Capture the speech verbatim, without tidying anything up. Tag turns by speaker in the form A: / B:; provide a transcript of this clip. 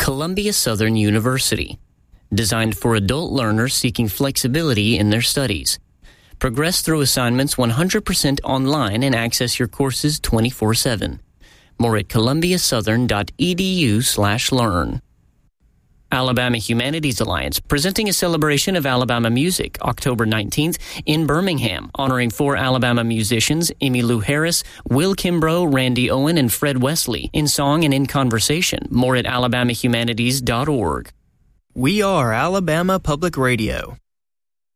A: Columbia Southern University. Designed for adult learners seeking flexibility in their studies. Progress through assignments one hundred percent online and access your courses twenty-four seven. More at columbiasouthern.edu slash learn. Alabama Humanities Alliance, presenting a celebration of Alabama music, October nineteenth in Birmingham, honoring four Alabama musicians, Emmylou Harris, Will Kimbrough, Randy Owen, and Fred Wesley, in song and in conversation. More at alabama humanities dot org.
B: We are Alabama Public Radio.